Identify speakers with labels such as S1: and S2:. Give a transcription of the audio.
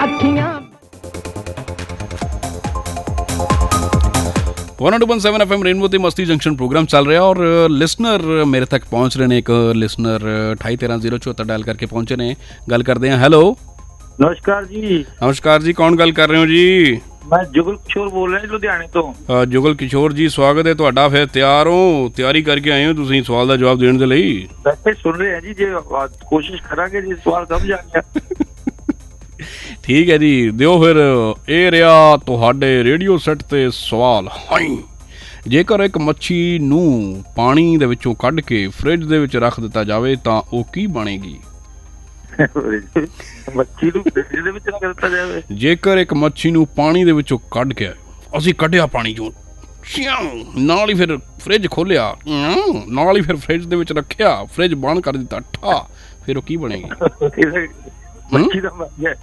S1: 102.7 FM rainbow ते मस्ती junction programme चल रहा और लिसनर मेरे तक पहुंच रहे हैं। एक लिसनर 2813-074 डायल करके पहुंचे ने। गल करते हैं। हेलो
S2: नमस्कार जी।
S1: नमस्कार जी, कौन गल कर रहे हो जी?
S2: मैं जुगल किशोर बोल रहा लुधियाने तो।
S1: जुगल किशोर जी, स्वागत है तुहाडा। फिर तैयार हो, तैयारी करके आए हो तुसीं सवाल का जवाब देने दे लई?
S2: वैसे सुन रहे हैं जी, जे कोशिश करांगे जी सवाल समझ आ गया।
S1: ठीक है जी, दिओ फिर। ਇਹ ਰਿਹਾ ਤੁਹਾਡੇ ਰੇਡੀਓ ਸੈੱਟ ਤੇ ਸਵਾਲ। ਜੇਕਰ ਇੱਕ ਮੱਛੀ ਨੂੰ ਪਾਣੀ ਦੇ ਵਿੱਚੋਂ ਕੱਢ ਕੇ ਫ੍ਰਿਜ ਦੇ ਵਿੱਚ ਰੱਖ ਦਿੱਤਾ ਜਾਵੇ ਤਾਂ ਉਹ ਕੀ ਬਣੇਗੀ?
S2: ਮੱਛੀ ਨੂੰ ਫ੍ਰਿਜ ਦੇ ਵਿੱਚ ਰੱਖ ਦਿੱਤਾ ਜਾਵੇ?
S1: ਜੇਕਰ ਇੱਕ ਮੱਛੀ ਨੂੰ ਪਾਣੀ ਦੇ ਵਿੱਚੋਂ ਕੱਢ ਕੇ ਅਸੀਂ ਕੱਢਿਆ ਪਾਣੀ ਚੋਂ, ਨਾਲ ਹੀ ਫਿਰ ਫ੍ਰਿਜ ਖੋਲਿਆ, ਨਾਲ ਹੀ ਫਿਰ ਫ੍ਰਿਜ ਦੇ ਵਿੱਚ ਰੱਖਿਆ, ਫ੍ਰਿਜ ਬੰਦ ਕਰ ਦਿੱਤਾ, ਠਾ, ਫਿਰ ਉਹ ਕੀ ਬਣੇਗੀ?
S2: ਮੱਛੀ ਦਾ